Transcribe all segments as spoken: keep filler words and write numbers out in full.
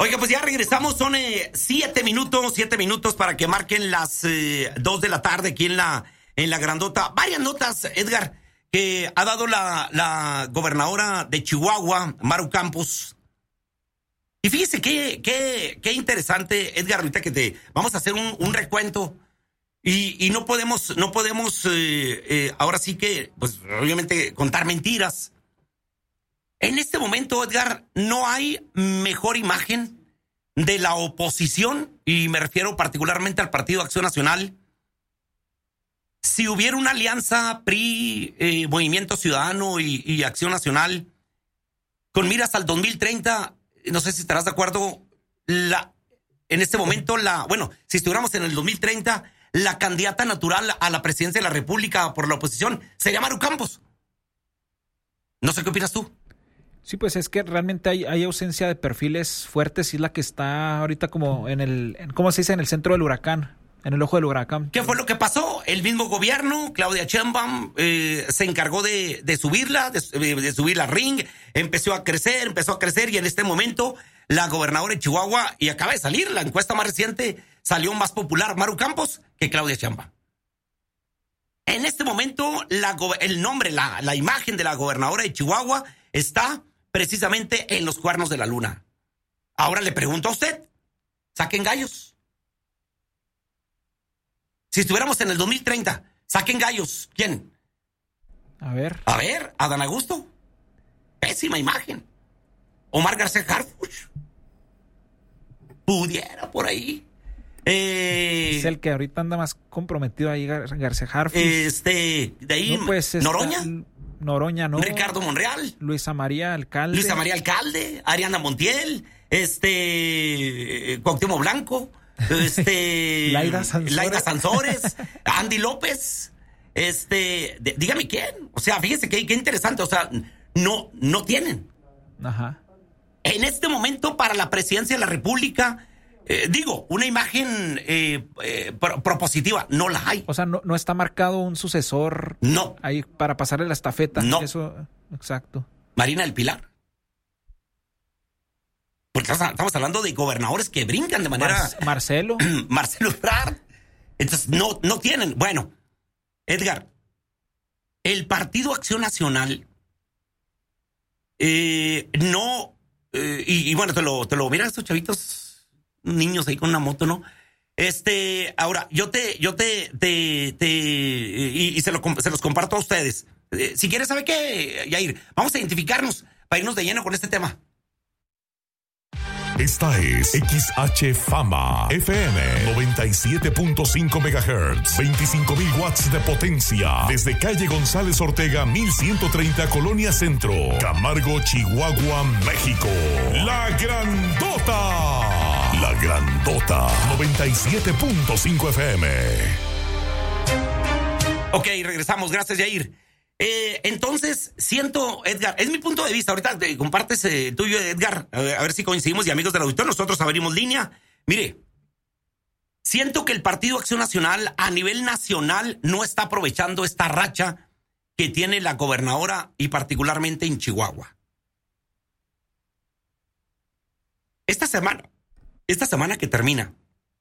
Oiga, pues ya regresamos, son eh, siete minutos, siete minutos para que marquen las eh, dos de la tarde aquí en la, en la grandota. Varias notas, Edgar, que ha dado la, la gobernadora de Chihuahua, Maru Campos. Y fíjese qué, qué, qué interesante, Edgar, ahorita que te vamos a hacer un, un recuento. Y, y no podemos, no podemos, eh, eh, ahora sí que, pues obviamente contar mentiras. En este momento, Edgar, no hay mejor imagen de la oposición, y me refiero particularmente al Partido Acción Nacional. Si hubiera una alianza P R I, eh, Movimiento Ciudadano y, y Acción Nacional, con miras al dos mil treinta, no sé si estarás de acuerdo, la, en este momento, la, bueno, si estuviéramos en el dos mil treinta, la candidata natural a la presidencia de la República por la oposición sería Maru Campos. No sé qué opinas tú. Sí, pues es que realmente hay, hay ausencia de perfiles fuertes y es la que está ahorita como en el, en, ¿cómo se dice? En el centro del huracán, en el ojo del huracán. ¿Qué fue lo que pasó? El mismo gobierno, Claudia Sheinbaum, eh, se encargó de, de subirla, de, de subirla al ring, empezó a crecer, empezó a crecer y en este momento la gobernadora de Chihuahua, y acaba de salir, la encuesta más reciente, salió más popular Maru Campos que Claudia Sheinbaum. En este momento, la, el nombre, la, la imagen de la gobernadora de Chihuahua está precisamente en los cuernos de la luna. Ahora le pregunto a usted, saquen gallos. Si estuviéramos en el dos mil treinta, saquen gallos. ¿Quién? A ver. A ver, Adán Augusto. Pésima imagen. Omar García Harfuch. Pudiera por ahí. Eh, es el que ahorita anda más comprometido ahí, Gar- García Harfuch. Este, de ahí, no, pues, Noroña. Noroña, no. Ricardo Monreal. Luisa María Alcalde. Luisa María Alcalde. Ariana Montiel. Este, Cuauhtémoc Blanco. Este. Laida Sansores. Laida Sansores. Andy López. Este, de, dígame quién. O sea, fíjese qué, qué interesante. O sea, no, no tienen. Ajá. En este momento, para la presidencia de la República, eh, digo, una imagen eh, eh, pro- propositiva, no la hay. O sea, no, no está marcado un sucesor. No. Ahí para pasarle la estafeta. No. Eso, exacto. Marina del Pilar. Porque estamos hablando de gobernadores que brincan de manera... Mar- Marcelo. Marcelo Ebrard. Entonces, no, no tienen. Bueno, Edgar, el Partido Acción Nacional eh, no... Eh, y, y bueno, te lo, te lo... Mira estos chavitos, niños ahí con una moto, ¿no? Este, ahora, yo te... yo te, te, te y, y se, lo, se los comparto a ustedes. Eh, si quieres, ¿sabe qué, Yair? Vamos a identificarnos para irnos de lleno con este tema. Esta es X H Fama F M noventa y siete punto cinco megahertz, veinticinco mil watts de potencia, desde calle González Ortega mil ciento treinta, Colonia Centro, Camargo, Chihuahua, México. La Grandota. La Grandota noventa y siete punto cinco F M. Ok, regresamos, gracias, Yair. Eh, entonces, siento, Edgar, es mi punto de vista. Ahorita te compartes eh, tuyo, Edgar, a ver, a ver si coincidimos, y amigos del auditorio, nosotros abrimos línea. Mire, siento que el Partido Acción Nacional a nivel nacional no está aprovechando esta racha que tiene la gobernadora y particularmente en Chihuahua. Esta semana, esta semana que termina,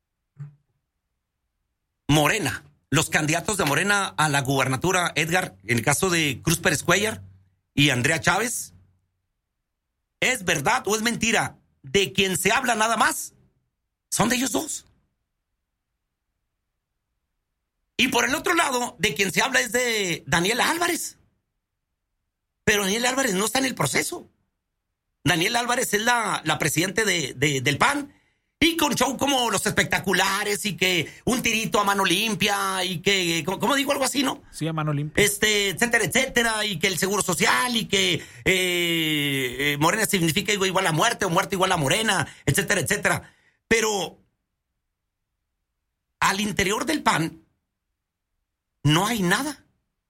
Morena, los candidatos de Morena a la gubernatura, Edgar, en el caso de Cruz Pérez Cuellar y Andrea Chávez, ¿es verdad o es mentira? De quien se habla nada más son de ellos dos. Y por el otro lado, de quien se habla es de Daniela Álvarez. Pero Daniela Álvarez no está en el proceso. Daniela Álvarez es la, la presidente de, de, del P A N. Y con show como Los Espectaculares y que un tirito a mano limpia y que, ¿cómo digo? Algo así, ¿no? Sí, a mano limpia. Este, etcétera, etcétera, y que el Seguro Social y que eh, eh, Morena significa igual a muerte o muerte igual a Morena, etcétera, etcétera. Pero al interior del P A N no hay nada.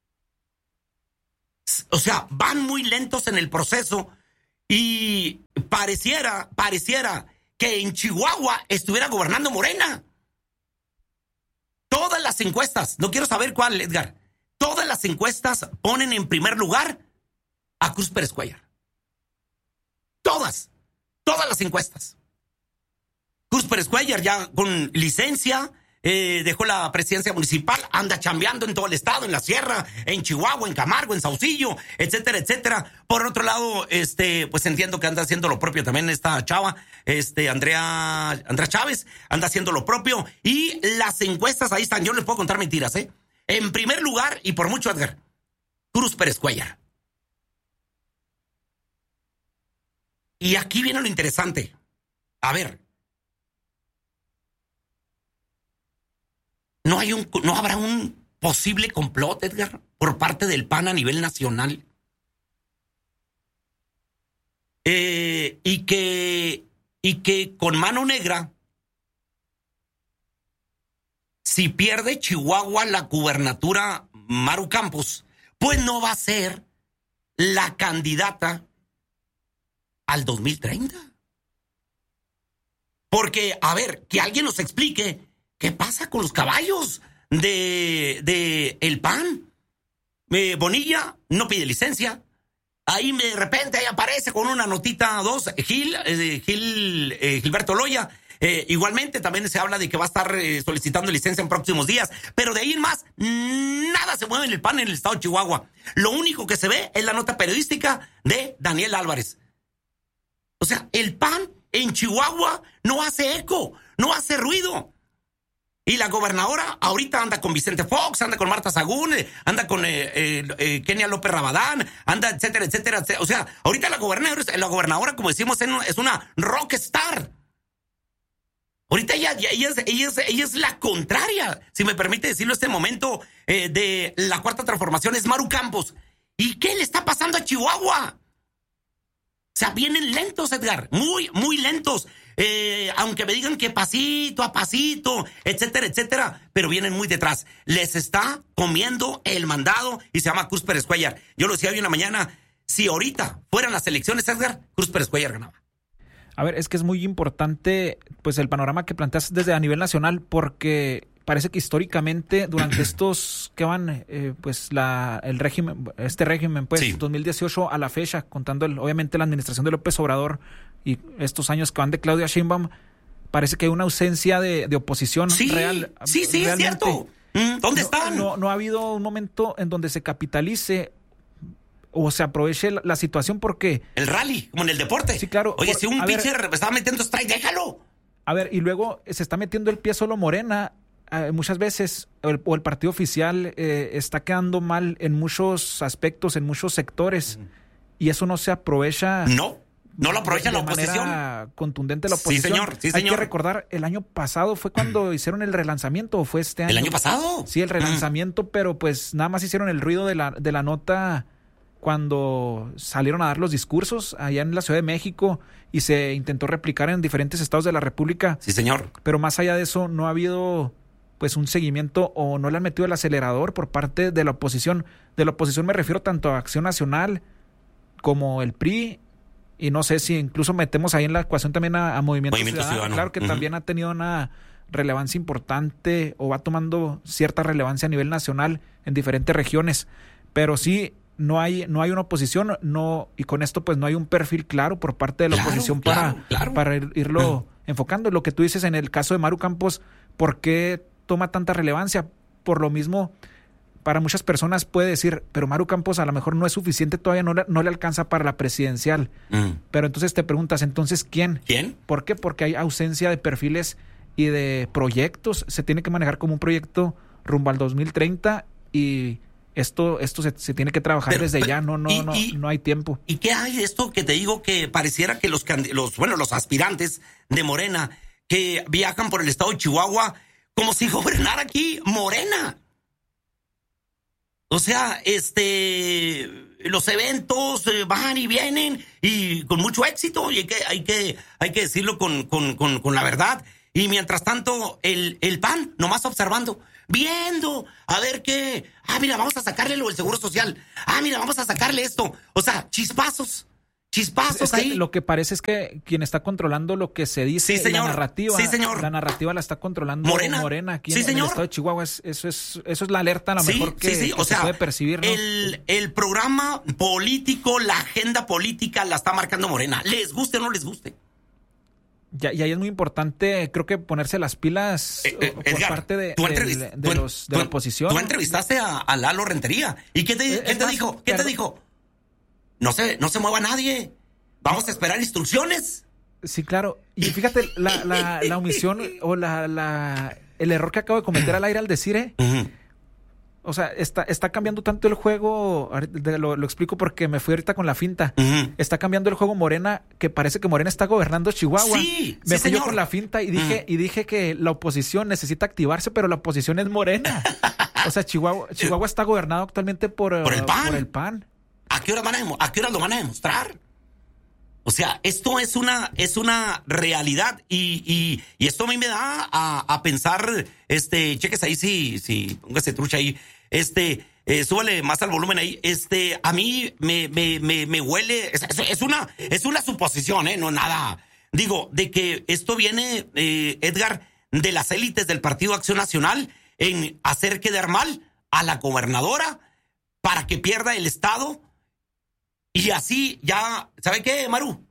O sea, van muy lentos en el proceso y pareciera, pareciera... que en Chihuahua estuviera gobernando Morena. Todas las encuestas, no quiero saber cuál, Edgar, todas las encuestas ponen en primer lugar a Cruz Pérez Cuellar. Todas, todas las encuestas. Cruz Pérez Cuellar ya con licencia, eh, dejó la presidencia municipal, anda chambeando en todo el estado, en la sierra, en Chihuahua, en Camargo, en Saucillo, etcétera, etcétera. Por otro lado, este, pues entiendo que anda haciendo lo propio también esta chava, este, Andrea, Andrea Chávez, anda haciendo lo propio. Y las encuestas ahí están, yo no les puedo contar mentiras, ¿eh? En primer lugar, y por mucho, Edgar, Cruz Pérez Cuellar. Y aquí viene lo interesante. A ver, ¿no hay un, no habrá un posible complot, Edgar, por parte del P A N a nivel nacional? Eh, y que, y que con mano negra, si pierde Chihuahua la gubernatura Maru Campos, pues no va a ser la candidata al dos mil treinta. Porque, a ver, que alguien nos explique qué pasa con los caballos de, de el P A N. Eh, Bonilla no pide licencia. Ahí de repente ahí aparece con una notita dos, Gil, eh, Gil eh, Gilberto Loya. Eh, igualmente también se habla de que va a estar eh, solicitando licencia en próximos días. Pero de ahí en más, nada se mueve en el P A N en el estado de Chihuahua. Lo único que se ve es la nota periodística de Daniel Álvarez. O sea, el P A N en Chihuahua no hace eco, no hace ruido. Y la gobernadora ahorita anda con Vicente Fox, anda con Marta Sagún, anda con eh, eh, eh, Kenia López Rabadán, anda, etcétera, etcétera, etcétera. O sea, ahorita la gobernadora, la gobernadora, como decimos, es una rockstar. Ahorita ella, ella, es, ella, es, ella es la contraria, si me permite decirlo, este momento eh, de la cuarta transformación es Maru Campos. ¿Y qué le está pasando a Chihuahua? O sea, vienen lentos, Edgar, muy, muy lentos. Eh, aunque me digan que pasito a pasito, etcétera, etcétera, pero vienen muy detrás. Les está comiendo el mandado y se llama Cruz Pérez Cuellar. Yo lo decía hoy en la mañana, si ahorita fueran las elecciones, Edgar, Cruz Pérez Cuellar ganaba. A ver, es que es muy importante pues el panorama que planteas desde a nivel nacional, porque parece que históricamente durante estos que van eh, pues la el régimen este régimen pues sí. dos mil dieciocho a la fecha, contando el, obviamente la administración de López Obrador y estos años que van de Claudia Sheinbaum, parece que hay una ausencia de, de oposición sí, real. Sí, sí, es cierto. ¿Dónde no, están? No, no ha habido un momento en donde se capitalice o se aproveche la, la situación, porque el rally, como en el deporte. Sí, claro. Oye, por, si un pitcher ver, estaba metiendo strike, déjalo. A ver, y luego se está metiendo el pie solo Morena. Eh, muchas veces, o el, o el partido oficial eh, está quedando mal en muchos aspectos, en muchos sectores, mm. y eso no se aprovecha. No, no lo aprovecha de, la de oposición. manera contundente la oposición. Sí, señor, sí, Hay señor. que recordar, el año pasado fue cuando mm. hicieron el relanzamiento, ¿o fue este año? ¿El año pasado? Sí, el relanzamiento, mm. pero pues nada más hicieron el ruido de la, de la nota cuando salieron a dar los discursos allá en la Ciudad de México y se intentó replicar en diferentes estados de la República. Sí, señor. Pero más allá de eso, no ha habido pues un seguimiento, o no le han metido el acelerador por parte de la oposición. De la oposición me refiero tanto a Acción Nacional como el P R I, y no sé si incluso metemos ahí en la ecuación también a, a Movimiento, Movimiento Ciudadano. Ciudadano. Claro que uh-huh. también ha tenido una relevancia importante, o va tomando cierta relevancia a nivel nacional en diferentes regiones, pero sí no hay no hay una oposición, no, y con esto pues no hay un perfil claro por parte de la claro, oposición claro, para, claro. para ir, irlo uh-huh. enfocando. Lo que tú dices en el caso de Maru Campos, ¿por qué toma tanta relevancia? Por lo mismo, para muchas personas puede decir, pero Maru Campos a lo mejor no es suficiente, todavía no le, no le alcanza para la presidencial. Mm. Pero entonces te preguntas, ¿entonces quién? ¿Quién? ¿Por qué? Porque hay ausencia de perfiles y de proyectos. Se tiene que manejar como un proyecto rumbo al dos mil treinta, y esto esto se, se tiene que trabajar pero, desde pero, ya, no no y, no y, no hay tiempo. ¿Y qué hay de esto que te digo, que pareciera que los los bueno, los aspirantes de Morena que viajan por el estado de Chihuahua como si gobernara aquí Morena? O sea, este, los eventos eh, van y vienen y con mucho éxito, y hay que, hay que, hay que decirlo con, con, con, con la verdad. Y mientras tanto, el, el P A N nomás observando, viendo, a ver qué, ah, mira, vamos a sacarle lo del Seguro Social, ah, mira, vamos a sacarle esto. O sea, chispazos. Chispazos es que ahí. Lo que parece es que quien está controlando lo que se dice, sí, señor. la narrativa, sí, señor. la narrativa la está controlando Morena, Morena aquí sí, en, en el estado de Chihuahua. Es, eso es eso es la alerta a lo sí, mejor que, sí, sí. que o se sea, puede percibir, ¿no? El, el programa político, la agenda política la está marcando Morena. Les guste o no les guste. Ya, y ahí es muy importante, creo que ponerse las pilas eh, eh, por Edgar, parte de, de, de, de, los, de tú, la oposición. Tú entrevistaste a, a Lalo Rentería. ¿Y qué te, eh, ¿qué te más, dijo? ¿Qué pero, te dijo? No se, no se mueva nadie. Vamos a esperar instrucciones. Sí, claro. Y fíjate, la, la, la omisión o la, la el error que acabo de cometer al aire al decir, ¿eh? Uh-huh. O sea, está, está cambiando tanto el juego, lo, lo explico porque me fui ahorita con la finta. Uh-huh. Está cambiando el juego Morena, que parece que Morena está gobernando Chihuahua. Sí, me sí, fui señor. yo con la finta y dije, uh-huh. y dije que la oposición necesita activarse, pero la oposición es Morena. O sea, Chihuahua, Chihuahua está gobernado actualmente por, por el PAN. Por el PAN. ¿A qué hora van a, a qué hora lo van a demostrar? O sea, esto es una, es una realidad y, y, y esto a mí me da a, a pensar, este, cheques ahí, si, si, póngase trucha ahí, este, eh, súbale más al volumen ahí, este, a mí me, me, me, me huele, es, es, es una, es una suposición, eh, no nada, digo, de que esto viene, eh, Edgar, de las élites del Partido Acción Nacional en hacer quedar mal a la gobernadora para que pierda el Estado. Y así ya, ¿sabe qué, Maru?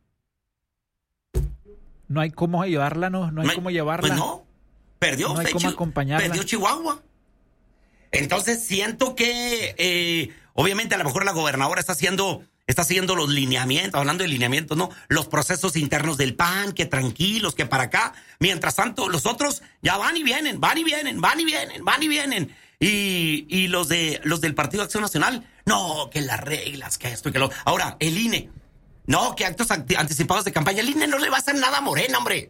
No hay cómo ayudarla, no, no hay no, cómo llevarla. Pues no, perdió. No hay usted, cómo acompañarla. Perdió Chihuahua. Entonces siento que, eh, obviamente a lo mejor la gobernadora está haciendo, está haciendo los lineamientos, hablando de lineamientos, ¿no? Los procesos internos del P A N, que tranquilos, que para acá. Mientras tanto, los otros ya van y vienen, van y vienen, van y vienen, van y vienen. Y, y los de los del Partido Acción Nacional, no, que las reglas, que esto y que lo... Ahora, el I N E, no, que actos anticipados de campaña, el I N E no le va a hacer nada a Morena, hombre.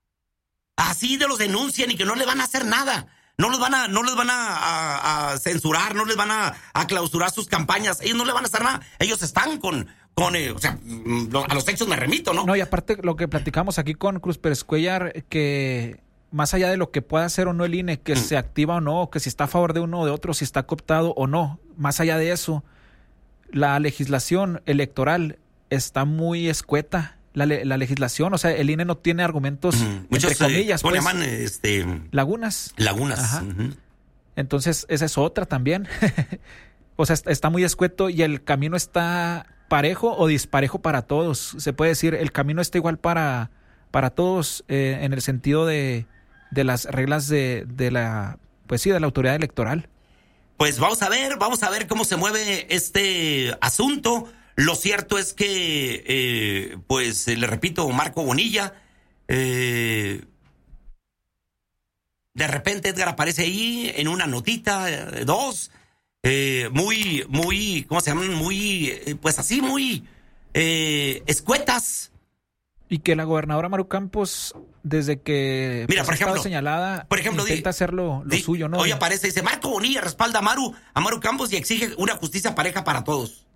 Así de los denuncian y que no le van a hacer nada. No los van a, no les van a, a, a censurar, no les van a, a clausurar sus campañas. Ellos no le van a hacer nada. Ellos están con, con eh, o sea, a los hechos me remito, ¿no? No, y aparte lo que platicamos aquí con Cruz Pérez Cuellar, que... más allá de lo que pueda hacer o no el I N E, que mm. se activa o no, que si está a favor de uno o de otro, si está cooptado o no, más allá de eso, la legislación electoral está muy escueta. La, la legislación, o sea, el I N E no tiene argumentos, mm. Muchos, entre comillas, eh, ¿cómo pues, le llaman? Este... Lagunas. Lagunas. Ajá. Uh-huh. Entonces, esa es otra también. O sea, está muy escueto y el camino está parejo o disparejo para todos. Se puede decir, el camino está igual para, para todos eh, en el sentido de... de las reglas de, de la, pues sí, de la autoridad electoral. Pues vamos a ver, vamos a ver cómo se mueve este asunto. Lo cierto es que, eh, pues, le repito, Marco Bonilla, eh, de repente Edgar aparece ahí en una notita, eh, dos, eh, muy, muy, ¿cómo se llaman? Muy, eh, pues así, muy eh, escuetas. Y que la gobernadora Maru Campos, desde que Mira, pues, por ejemplo, señalada, por ejemplo, intenta di, hacer lo, lo di, suyo, ¿no? Hoy aparece y dice, Marco Bonilla respalda a Maru, a Maru Campos y exige una justicia pareja para todos.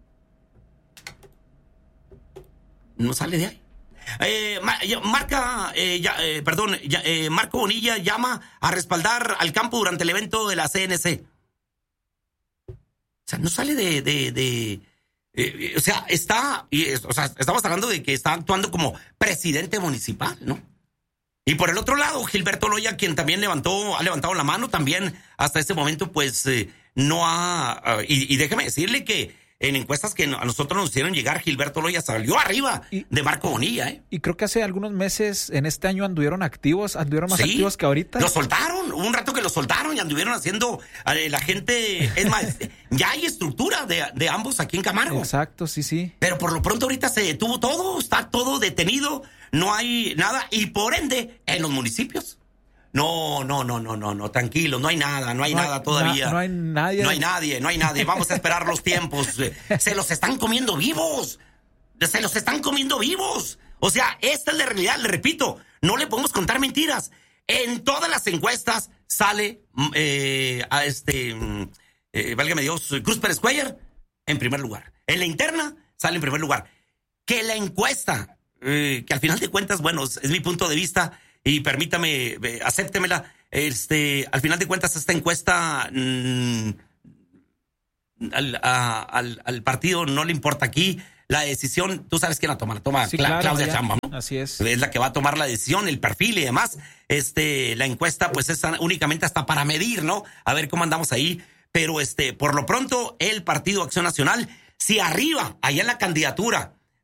No sale de ahí. Eh, marca, eh, ya, eh, perdón, ya, eh, Marco Bonilla llama a respaldar al campo durante el evento de la C N C. O sea, no sale de... de, de eh, o sea, está... Y, o sea, estamos hablando de que está actuando como presidente municipal, ¿no? Y por el otro lado, Gilberto Loya, quien también levantó, ha levantado la mano, también hasta este momento, pues, eh, no ha... Uh, y, y déjeme decirle que en encuestas que a nosotros nos hicieron llegar, Gilberto Loya salió arriba y, de Marco Bonilla, ¿eh? Y creo que hace algunos meses, en este año, anduvieron activos, anduvieron más sí, activos que ahorita. Lo soltaron, hubo un rato que lo soltaron y anduvieron haciendo, eh, la gente, es más, ya hay estructura de, de ambos aquí en Camargo. Exacto, sí, sí. Pero por lo pronto ahorita se detuvo todo, está todo detenido, no hay nada, y por ende, en los municipios. No, no, no, no, no, no, tranquilo, no hay nada, no hay no nada hay, todavía. No, no hay nadie. No hay nadie, no hay nadie. Vamos a esperar los tiempos. Se los están comiendo vivos. Se los están comiendo vivos. O sea, esta es la realidad, le repito, no le podemos contar mentiras. En todas las encuestas sale eh, a este, eh, válgame Dios, Cruz Pérez Cuellar en primer lugar. En la interna sale en primer lugar. Que la encuesta, eh, que al final de cuentas, bueno, es, es mi punto de vista, y permítame, eh, acéptemela, este, al final de cuentas esta encuesta mmm, al, a, al, al partido no le importa aquí la decisión, tú sabes quién la toma, la toma sí, Cla- claro, Claudia ya. Sheinbaum, ¿no? Así es. Es la que va a tomar la decisión, el perfil y demás. Este, la encuesta pues es únicamente hasta para medir, ¿no? A ver cómo andamos ahí, pero este, por lo pronto el Partido Acción Nacional, si arriba, allá en la candidatura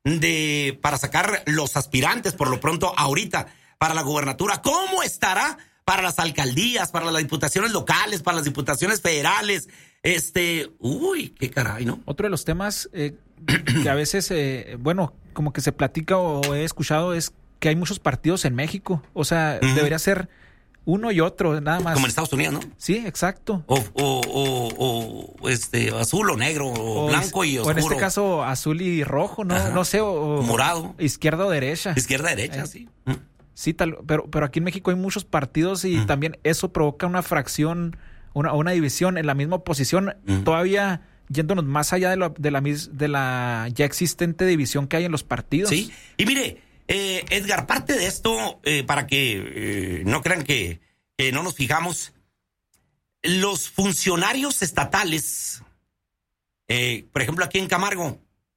de para sacar los aspirantes, por lo pronto, ahorita, para la gubernatura. ¿Cómo estará para las alcaldías, para las diputaciones locales, para las diputaciones federales? Este, uy, qué caray, ¿no? Otro de los temas eh, que a veces, eh, bueno, como que se platica o he escuchado es que hay muchos partidos en México. O sea, uh-huh. debería ser uno y otro, nada más. Como en Estados Unidos, ¿no? Sí, exacto. O, o, o, o este, azul o negro, o, o blanco y oscuro. O en este caso, azul y rojo, ¿no? Ajá. No sé, o... morado. Izquierda o derecha. Izquierda o derecha, eh, sí. Uh-huh. Sí, tal, pero, pero aquí en México hay muchos partidos y uh-huh. también eso provoca una fracción, una, una división en la misma oposición, uh-huh. todavía yéndonos más allá de, lo, de, la, de la ya existente división que hay en los partidos. Sí, y mire, eh, Edgar, parte de esto, eh, para que eh, no crean que, que no nos fijamos, los funcionarios estatales, eh, por ejemplo, aquí en Camargo,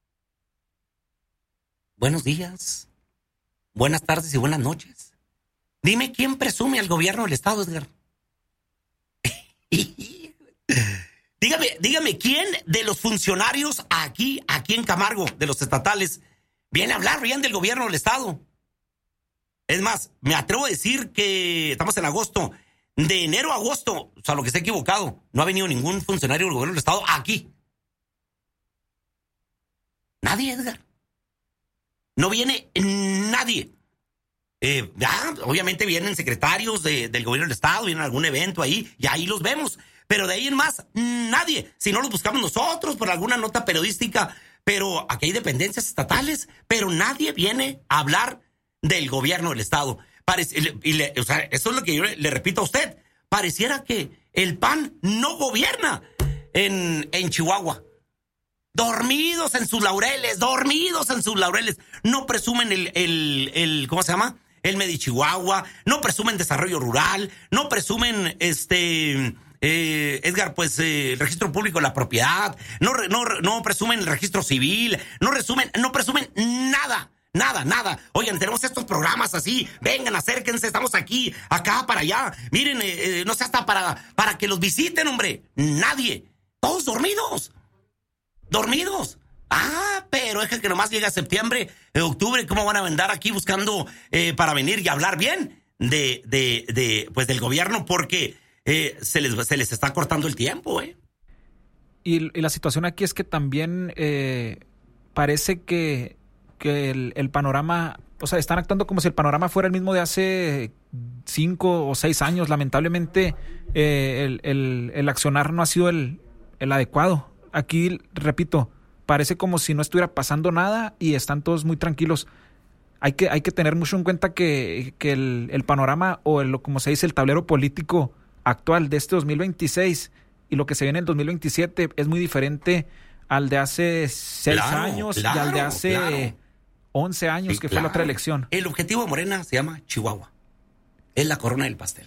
buenos días, buenas tardes y buenas noches. Dime quién presume al gobierno del estado, Edgar. dígame, dígame quién de los funcionarios aquí, aquí en Camargo, de los estatales, viene a hablar bien del gobierno del estado. Es más, me atrevo a decir que estamos en agosto. De enero a agosto, o sea, lo que esté equivocado, no ha venido ningún funcionario del gobierno del estado aquí. Nadie, Edgar. No viene nadie. Eh, ya, obviamente vienen secretarios de, del gobierno del estado, vienen a algún evento ahí, y ahí los vemos. Pero de ahí en más, nadie. Si no los buscamos nosotros por alguna nota periodística, pero aquí hay dependencias estatales, pero nadie viene a hablar del gobierno del estado. Parece, y le, o sea, eso es lo que yo le, le repito a usted. Pareciera que el P A N no gobierna en, en Chihuahua. Dormidos en sus laureles, dormidos en sus laureles. No presumen el, el, el ¿cómo se llama? El Medichihuahua, no presumen desarrollo rural, no presumen, este, eh, Edgar, pues, eh, el registro público de la propiedad, no, no, no presumen el registro civil, no resumen, no presumen nada. Nada, nada. Oigan, tenemos estos programas así. Vengan, acérquense, estamos aquí, acá, para allá. Miren, eh, eh, no sé, hasta para, para que los visiten, hombre. Nadie. Todos dormidos. Dormidos. Ah, pero es que nomás llega septiembre, eh, octubre, ¿cómo van a andar aquí buscando eh, para venir y hablar bien de, de, de, pues, del gobierno? Porque eh, se les, se les está cortando el tiempo, ¿eh? Y, y la situación aquí es que también eh, parece que que el, el panorama, o sea, están actuando como si el panorama fuera el mismo de hace cinco o seis años. Lamentablemente, eh, el, el, el accionar no ha sido el, el adecuado. Aquí, repito, parece como si no estuviera pasando nada y están todos muy tranquilos. Hay que, hay que tener mucho en cuenta que, que el, el panorama o el, como se dice, el tablero político actual de este dos mil veintiséis y lo que se viene en el dos mil veintisiete es muy diferente al de hace seis claro, años claro, y al de hace... Claro. once años, sí, que claro. Fue la otra elección. El objetivo de Morena se llama Chihuahua. Es la corona del pastel.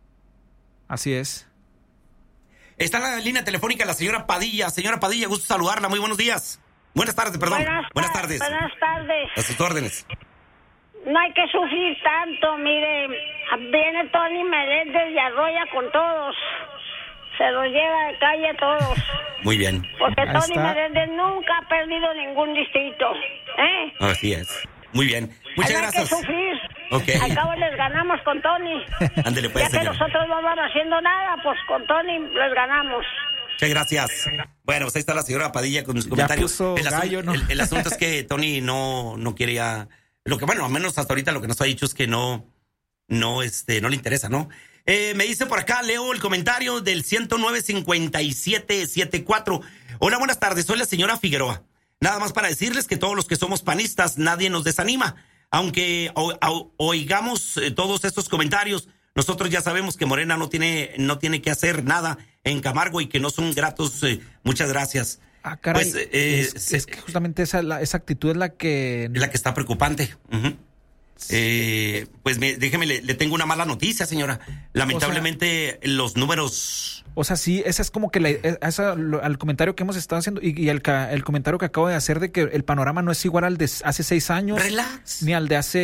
Así es. Está en la línea telefónica la señora Padilla. Señora Padilla, gusto saludarla. Muy buenos días. Buenas tardes, perdón. Buenas, buenas tardes. Buenas tardes. A sus órdenes. No hay que sufrir tanto, mire. Viene Tony Meléndez y arrolla con todos. Se los lleva de calle a todos. Muy bien. Porque Ahí Tony está. Meléndez nunca ha perdido ningún distrito. ¿Eh? Así es. Muy bien. Muchas Hay gracias. Hay que sufrir. Okay. Al cabo les ganamos con Tony. Ándele pues, ya que señora. nosotros no vamos haciendo nada, pues con Tony les ganamos. Muchas gracias. Bueno, pues ahí está la señora Padilla con sus comentarios. Ya puso el, gallo, asunto, ¿no? el, el asunto es que Tony no, no quería... Lo que, bueno, al menos hasta ahorita lo que nos ha dicho es que no, no, este, no le interesa, ¿no? Eh, me dice por acá, leo el comentario del ciento nueve cincuenta y siete setenta y cuatro. Hola, buenas tardes, soy la señora Figueroa. Nada más para decirles que todos los que somos panistas, nadie nos desanima. Aunque o, o, oigamos eh, todos estos comentarios, nosotros ya sabemos que Morena no tiene, no tiene que hacer nada en Camargo y que no son gratos. Eh, muchas gracias. Ah, caray, pues, eh, es, se, es que justamente esa, la, esa actitud es la que... Es la que está preocupante. Uh-huh. Sí. Eh, pues me, déjeme, le, le tengo una mala noticia, señora. Lamentablemente, o sea, los números... O sea, sí, esa es como que la, esa, lo, al comentario que hemos estado haciendo y, y el, el comentario que acabo de hacer de que el panorama no es igual al de hace seis años. Relax. Ni al de hace